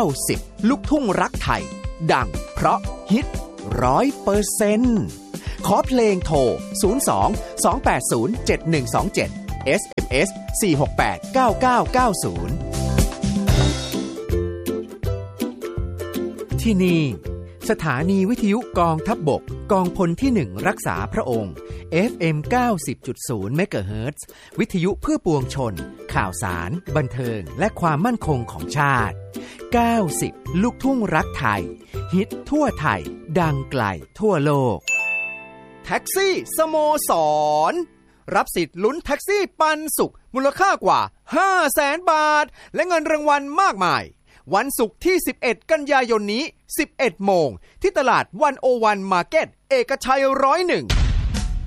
90ลูกทุ่งรักไทยดังเพราะฮิต 100% ขอเพลงโทร02 280 7127 SMS 468 9990 ที่นี่สถานีวิทยุกองทัพบกกองพลที่1รักษาพระองค์ FM 90.0 เมกะเฮิรตซ์ วิทยุเพื่อปวงชนข่าวสารบันเทิงและความมั่นคงของชาติ90ลูกทุ่งรักไทยฮิตทั่วไทยดังไกลทั่วโลกแท็กซี่สโมสรรับสิทธิ์ลุ้นแท็กซี่ปันสุขมูลค่ากว่า 500,000 บาทและเงินรางวัลมากมายวันศุกร์ที่11กันยายนนี้ 11 โมงที่ตลาด101 มาร์เก็ตเอกชัย101